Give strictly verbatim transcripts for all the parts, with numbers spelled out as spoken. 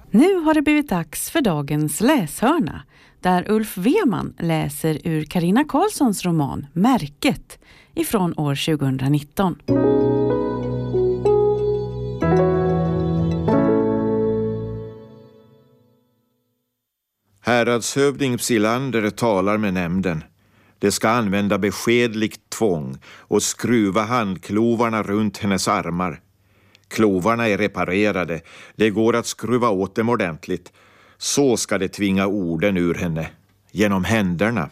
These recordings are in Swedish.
Nu har det blivit dags för dagens läshörna, där Ulf Weman läser ur Carina Karlssons roman Märket ifrån år tjugonitton. Häradshövding Psilander talar med nämnden. Det ska använda beskedligt tvång och skruva handklovarna runt hennes armar. Klovarna är reparerade. Det går att skruva åt dem ordentligt. Så ska det tvinga orden ur henne. Genom händerna.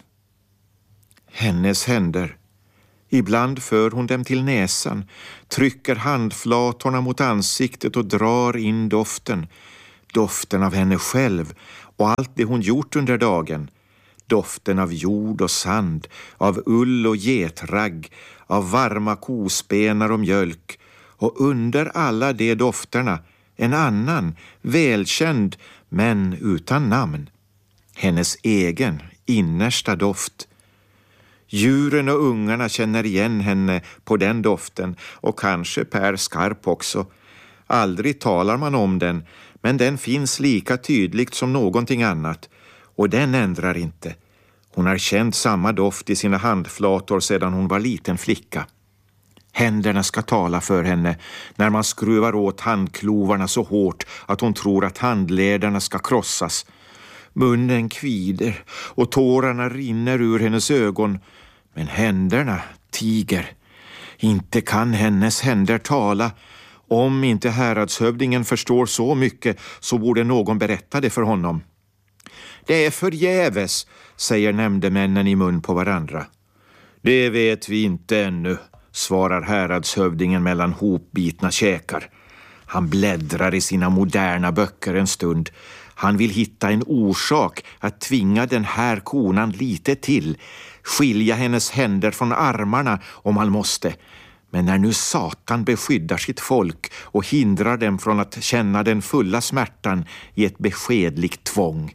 Hennes händer. Ibland för hon dem till näsan. Trycker handflatorna mot ansiktet och drar in doften. Doften av henne själv och allt det hon gjort under dagen. Doften av jord och sand. Av ull och getragg. Av varma kospenar och mjölk. Och under alla de dofterna en annan, välkänd, men utan namn. Hennes egen, innersta doft. Djuren och ungarna känner igen henne på den doften och kanske Per Skarp också. Aldrig talar man om den, men den finns lika tydligt som någonting annat. Och den ändrar inte. Hon har känt samma doft i sina handflator sedan hon var liten flicka. Händerna ska tala för henne när man skruvar åt handklovarna så hårt att hon tror att handlederna ska krossas. Munnen kvider och tårarna rinner ur hennes ögon. Men händerna tiger. Inte kan hennes händer tala. Om inte häradshövdingen förstår så mycket så borde någon berätta det för honom. Det är förgäves, säger nämndemännen i mun på varandra. Det vet vi inte ännu, svarar häradshövdingen mellan hopbitna käkar. Han bläddrar i sina moderna böcker en stund. Han vill hitta en orsak att tvinga den här konan lite till. Skilja hennes händer från armarna om han måste. Men när nu Satan beskyddar sitt folk och hindrar dem från att känna den fulla smärtan i ett beskedligt tvång.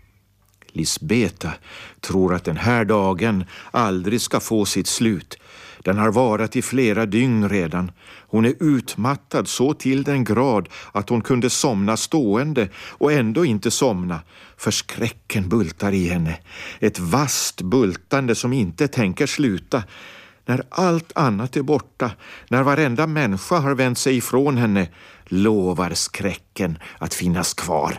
Lisbeta tror att den här dagen aldrig ska få sitt slut. Den har varit i flera dygn redan. Hon är utmattad så till den grad att hon kunde somna stående och ändå inte somna. För skräcken bultar i henne. Ett vast bultande som inte tänker sluta. När allt annat är borta, när varenda människa har vänt sig ifrån henne, lovar skräcken att finnas kvar.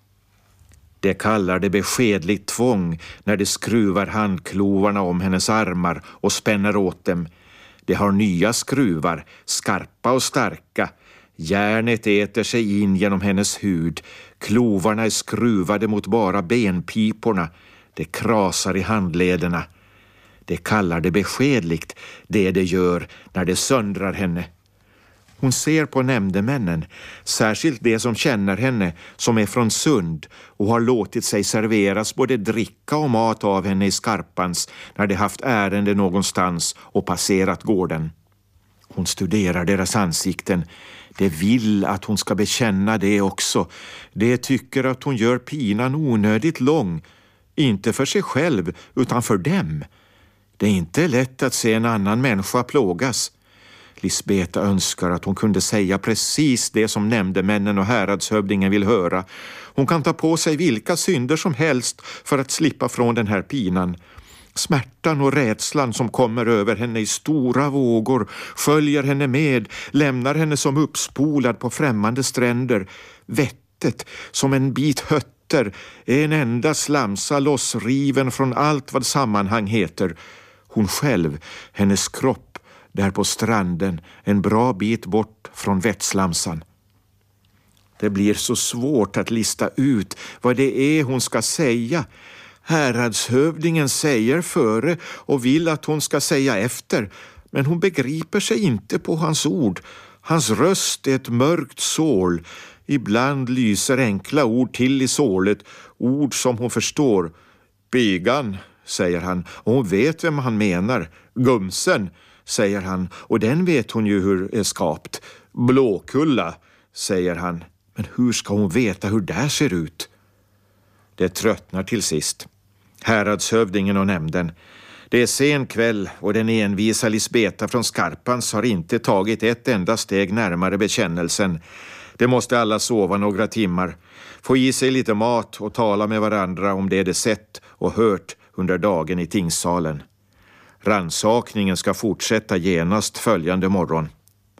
Det kallar det beskedligt tvång när det skruvar handklovarna om hennes armar och spänner åt dem. Det har nya skruvar, skarpa och starka. Järnet äter sig in genom hennes hud. Klovarna är skruvade mot bara benpiporna. Det krasar i handlederna. Det kallar det beskedligt, det det gör när det söndrar henne. Hon ser på nämndemännen, särskilt de som känner henne, som är från Sund och har låtit sig serveras både dricka och mat av henne i Skarpans när de haft ärende någonstans och passerat gården. Hon studerar deras ansikten. De vill att hon ska bekänna det också. De tycker att hon gör pinan onödigt lång, inte för sig själv utan för dem. Det är inte lätt att se en annan människa plågas. Lisbeta önskar att hon kunde säga precis det som nämndemännen och häradshövdingen vill höra. Hon kan ta på sig vilka synder som helst för att slippa från den här pinan. Smärtan och rädslan som kommer över henne i stora vågor följer henne med, lämnar henne som uppspolad på främmande stränder. Vettet som en bit hötter är en enda slamsa lossriven från allt vad sammanhang heter. Hon själv, hennes kropp, där på stranden, en bra bit bort från vettslamsan. Det blir så svårt att lista ut vad det är hon ska säga. Häradshövdingen säger före och vill att hon ska säga efter, men hon begriper sig inte på hans ord. Hans röst är ett mörkt sål. Ibland lyser enkla ord till i sålet, ord som hon förstår. Pigan, säger han, och hon vet vem han menar. Gumsen, säger han, och den vet hon ju hur är skapt. Blåkulla, säger han, men hur ska hon veta hur det ser ut? Det tröttnar till sist. Häradshövdingen och nämnden. Det är sen kväll och den envisa Lisbeta från Skarpans har inte tagit ett enda steg närmare bekännelsen. Det måste alla sova några timmar, få i sig lite mat och tala med varandra om det de sett och hört under dagen i tingssalen. Rannsakningen ska fortsätta genast följande morgon.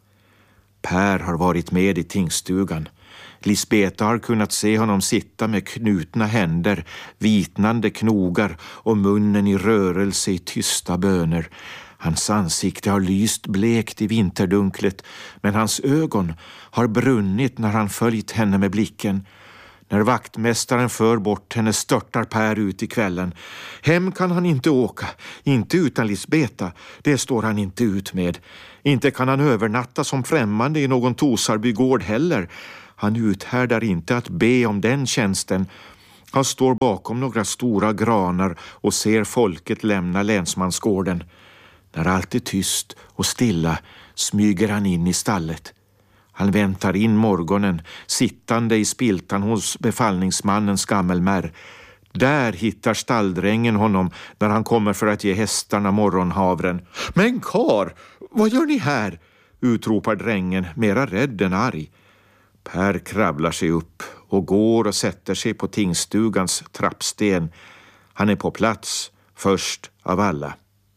Per har varit med i tingstugan. Lisbeta har kunnat se honom sitta med knutna händer, vitnande knogar och munnen i rörelse i tysta böner. Hans ansikte har lyst blekt i vinterdunklet, men hans ögon har brunnit när han följt henne med blicken. När vaktmästaren för bort henne störtar Per ut i kvällen. Hem kan han inte åka, inte utan Lisbeta, det står han inte ut med. Inte kan han övernatta som främmande i någon Tosarbygård heller. Han uthärdar inte att be om den tjänsten. Han står bakom några stora granar och ser folket lämna länsmansgården. När allt är tyst och stilla smyger han in i stallet. Han väntar in morgonen, sittande i spiltan hos befallningsmannens gammelmär. Där hittar stalldrängen honom när han kommer för att ge hästarna morgonhavren. Men kar, vad gör ni här? Utropar drängen, mera rädd än arg. Per kravlar sig upp och går och sätter sig på tingstugans trappsten. Han är på plats, först av alla.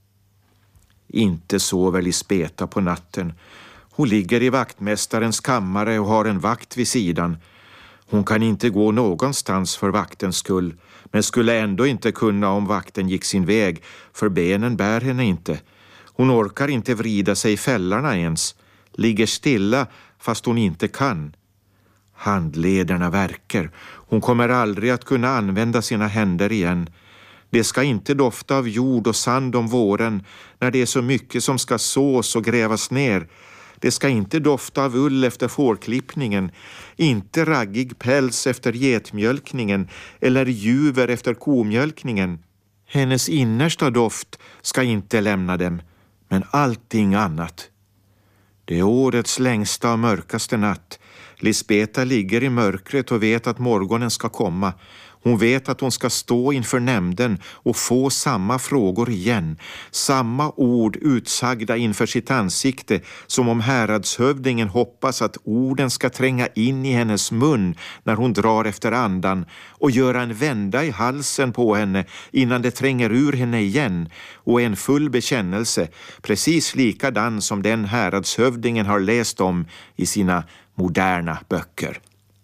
Inte sover Lisbeta på natten. Hon ligger i vaktmästarens kammare och har en vakt vid sidan. Hon kan inte gå någonstans för vaktens skull, men skulle ändå inte kunna om vakten gick sin väg, för benen bär henne inte. Hon orkar inte vrida sig i fällarna ens, ligger stilla fast hon inte kan. Handlederna värker. Hon kommer aldrig att kunna använda sina händer igen. Det ska inte dofta av jord och sand om våren när det är så mycket som ska sås och grävas ner. Det ska inte dofta av ull efter fårklippningen, inte raggig päls efter getmjölkningen eller juver efter komjölkningen. Hennes innersta doft ska inte lämna dem, men allting annat. Det är årets längsta och mörkaste natt. Lisbeta ligger i mörkret och vet att morgonen ska komma. Hon vet att hon ska stå inför nämnden och få samma frågor igen. Samma ord utsagda inför sitt ansikte, som om häradshövdingen hoppas att orden ska tränga in i hennes mun när hon drar efter andan och göra en vända i halsen på henne innan det tränger ur henne igen, och en full bekännelse, precis likadan som den häradshövdingen har läst om i sina moderna böcker.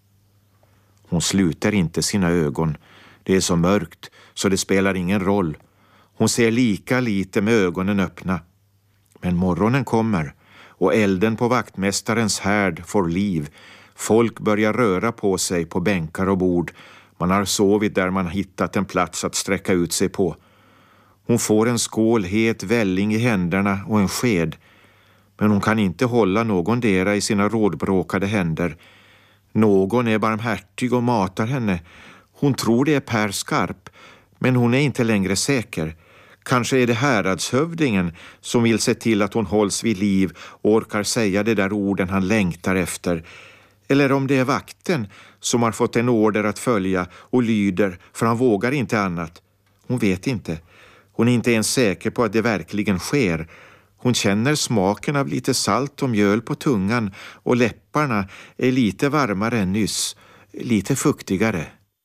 Hon sluter inte sina ögon. Det är så mörkt så det spelar ingen roll. Hon ser lika lite med ögonen öppna. Men morgonen kommer och elden på vaktmästarens härd får liv. Folk börjar röra på sig på bänkar och bord. Man har sovit där man hittat en plats att sträcka ut sig på. Hon får en skål het välling i händerna och en sked. Men hon kan inte hålla någon dera i sina rådbråkade händer. Någon är barmhärtig och matar henne. Hon tror det är Per Skarp, men hon är inte längre säker. Kanske är det häradshövdingen som vill se till att hon hålls vid liv och orkar säga det där orden han längtar efter. Eller om det är vakten som har fått en order att följa och lyder, för han vågar inte annat. Hon vet inte. Hon är inte ens säker på att det verkligen sker. Hon känner smaken av lite salt och mjöl på tungan och läpparna är lite varmare än nyss, lite fuktigare.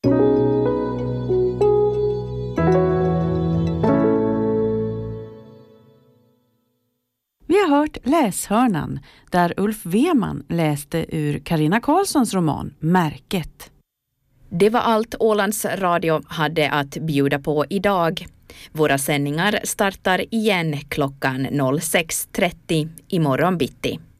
Vi har hört Läshörnan där Ulf Weman läste ur Carina Karlssons roman Märket. Det var allt Ålands Radio hade att bjuda på idag. Våra sändningar startar igen klockan noll sex trettio imorgon bitti.